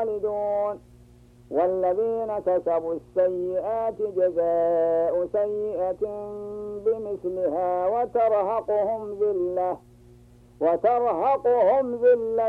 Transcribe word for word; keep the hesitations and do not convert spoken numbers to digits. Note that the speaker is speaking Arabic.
خالدون والذين كسبوا السيئات جزاء سيئة بمثلها وترهقهم ذلة وترهقهم ذلة